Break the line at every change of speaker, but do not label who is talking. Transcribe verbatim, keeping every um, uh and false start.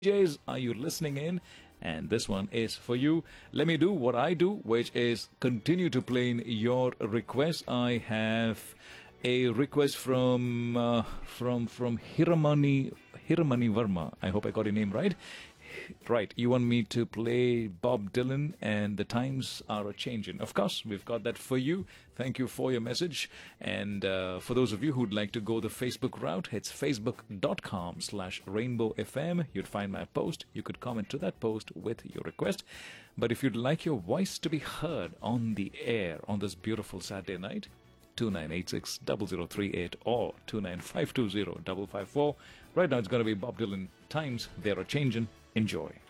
Js, are you listening in? And this one is for you. Let me do what I do, which is continue to play in your requests. I have a request from uh, from from Hiramani Hiramani Verma. I hope I got your name right. Right, you want me to play Bob Dylan, and the times are a changing. Of course, we've got that for you. Thank you for your message. And uh, for those of you who'd like to go the Facebook route, it's facebook.com slash rainbow FM. You'd find my post. You could comment to that post with your request. But if you'd like your voice to be heard on the air on this beautiful Saturday night, two nine eight six, zero zero three eight or two nine five two zero, five five four. Right now it's going to be Bob Dylan. Times, they're a changing. Enjoy.